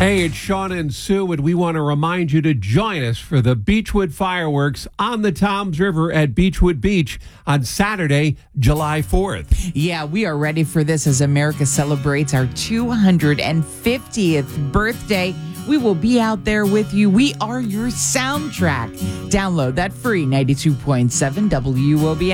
Hey, it's Sean and Sue, and we want to remind you to join us for the Beechwood fireworks on the Toms River at Beechwood Beach on Saturday, July 4th. Yeah, we are ready for this as America celebrates our 250th birthday. We will be out there with you. We are your soundtrack. Download that free 92.7 WOBN.